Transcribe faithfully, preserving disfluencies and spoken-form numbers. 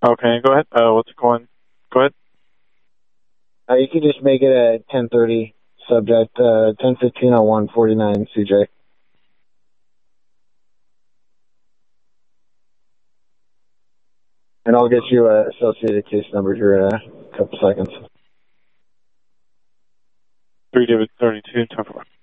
Okay, go ahead. Uh, what's going? Go ahead. Uh, you could just make it a ten thirty subject, uh, ten fifteen oh one forty-nine C J. And I'll get you a associated case number here in a couple seconds. Three David thirty-two. Talk about.